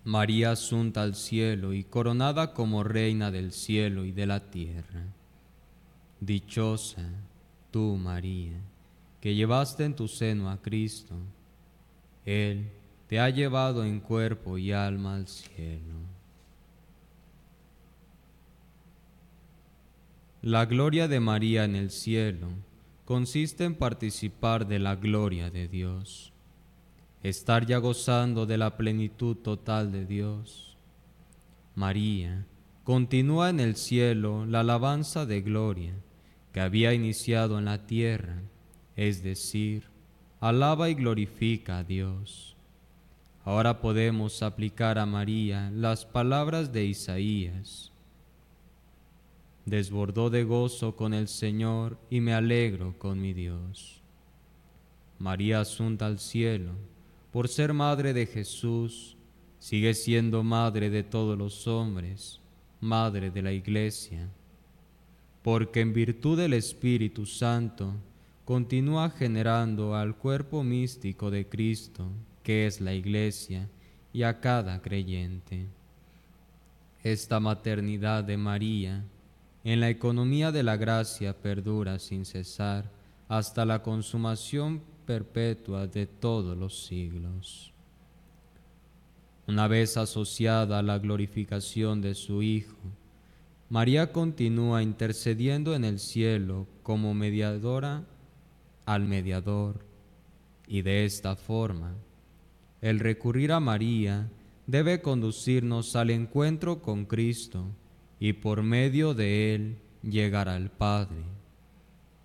María asunta al cielo y coronada como reina del cielo y de la tierra. Dichosa tú, María, que llevaste en tu seno a Cristo. Él te ha llevado en cuerpo y alma al cielo. La gloria de María en el cielo consiste en participar de la gloria de Dios, estar ya gozando de la plenitud total de Dios. María continúa en el cielo la alabanza de gloria que había iniciado en la tierra, es decir, alaba y glorifica a Dios. Ahora podemos aplicar a María las palabras de Isaías. Desbordó de gozo con el Señor y me alegro con mi Dios. María asunta al cielo, por ser madre de Jesús, sigue siendo madre de todos los hombres, madre de la Iglesia, porque en virtud del Espíritu Santo continúa generando al cuerpo místico de Cristo, que es la Iglesia, y a cada creyente. Esta maternidad de María en la economía de la gracia perdura sin cesar hasta la consumación perpetua de todos los siglos. Una vez asociada a la glorificación de su Hijo, María continúa intercediendo en el cielo como mediadora al mediador, y de esta forma, el recurrir a María debe conducirnos al encuentro con Cristo y por medio de Él llegar al Padre.